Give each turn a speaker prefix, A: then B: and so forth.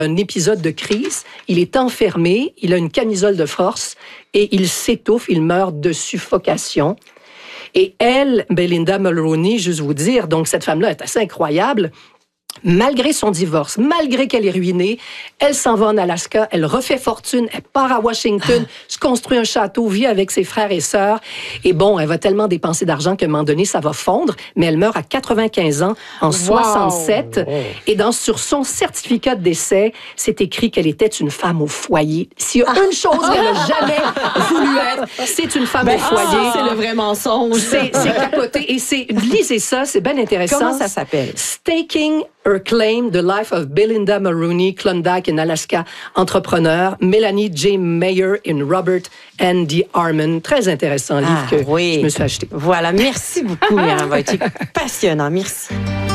A: un épisode de crise. Il est enfermé, il a une camisole de force et il s'étouffe, il meurt de suffocation. Et elle, Belinda Mulroney, juste vous dire, donc cette femme-là est assez incroyable. Malgré son divorce, malgré qu'elle est ruinée, elle s'en va en Alaska, elle refait fortune, elle part à Washington, se construit un château, vit avec ses frères et sœurs. Et bon, elle va tellement dépenser d'argent qu'à un moment donné, ça va fondre, mais elle meurt à 95 ans en 67. Et sur son certificat de décès, c'est écrit qu'elle était une femme au foyer. S'il y a une chose qu'elle n'a jamais voulu être, c'est une femme au foyer.
B: C'est le vrai mensonge.
A: C'est capoté. Et lisez ça, c'est bien intéressant.
B: Comment ça s'appelle?
A: Staking Her Claim, The Life of Belinda Mulroney, Klondike in Alaska, entrepreneur, Melanie J. Mayer et Robert Andy Harmon. Très intéressant livre que je me suis acheté.
B: Voilà, merci beaucoup, Myriam. Ça a été passionnant. Merci.